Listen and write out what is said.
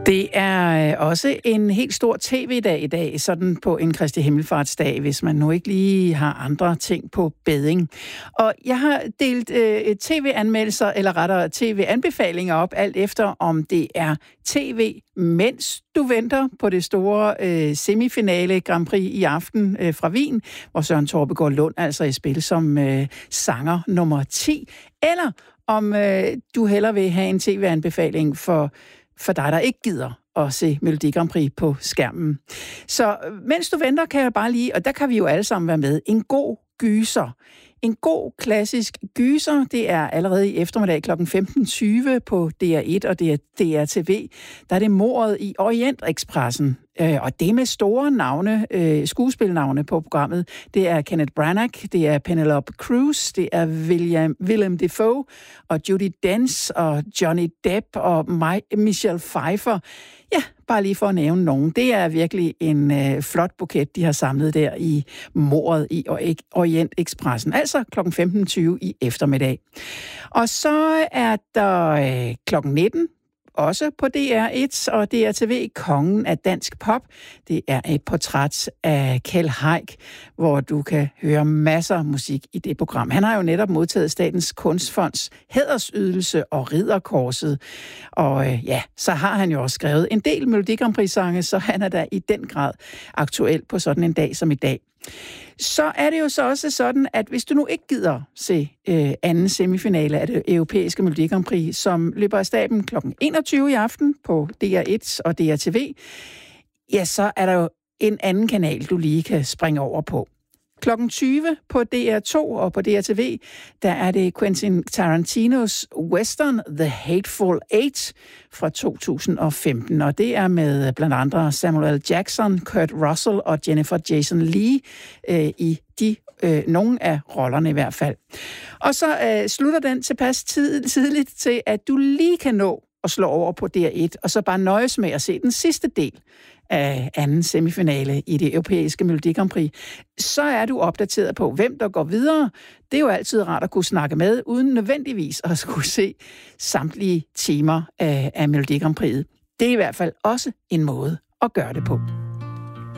Det er også en helt stor tv-dag i dag, sådan på en Kristi Himmelfartsdag, hvis man nu ikke lige har andre ting på bedding. Og jeg har delt tv-anmeldelser, eller rettere tv-anbefalinger op, alt efter om det er tv, mens du venter på det store semifinale Grand Prix i aften fra Wien, hvor Søren Torbegaard Lund altså er i spil som sanger nummer 10, eller om du hellere vil have en tv-anbefaling for dig, der ikke gider at se Melodi Grand Prix på skærmen. Så mens du venter, kan jeg bare lige, og der kan vi jo alle sammen være med, en god gyser. En god klassisk gyser, det er allerede i eftermiddag kl. 15.20 på DR1 og DRTV. Der er det mordet i Orientekspressen. Og det med store navne, skuespilnavne på programmet. Det er Kenneth Branagh, det er Penelope Cruz, det er Willem Dafoe og Judi Dench og Johnny Depp og Michelle Pfeiffer. Ja, bare lige for at nævne nogen. Det er virkelig en flot buket, de har samlet der i mordet i Orientekspressen. Altså kl. 15.20 i eftermiddag. Og så er der kl. 19. Også på DR1 og DRTV, kongen af dansk pop. Det er et portræt af Kjeld Haik, hvor du kan høre masser af musik i det program. Han har jo netop modtaget Statens Kunstfonds hædersydelse og ridderkorset. Og så har han jo også skrevet en del Melodi Grand Prix-sange, så han er da i den grad aktuel på sådan en dag som i dag. Så er det jo så også sådan, at hvis du nu ikke gider se anden semifinale af det europæiske Melodi Grand Prix, som løber af stablen kl. 21 i aften på DR1 og DRTV, ja, så er der jo en anden kanal, du lige kan springe over på. Klokken 20 på DR2 og på DRTV, der er det Quentin Tarantinos western The Hateful Eight fra 2015. Og det er med blandt andre Samuel L. Jackson, Kurt Russell og Jennifer Jason Leigh i nogle af rollerne i hvert fald. Og så slutter den tilpas tidligt til, at du lige kan nå at slå over på DR1, og så bare nøjes med at se den sidste del af anden semifinale i det europæiske Melodi Grand Prix, så er du opdateret på, hvem der går videre. Det er jo altid rart at kunne snakke med, uden nødvendigvis at skulle se samtlige timer af Melodi Grand Prix. Det er i hvert fald også en måde at gøre det på.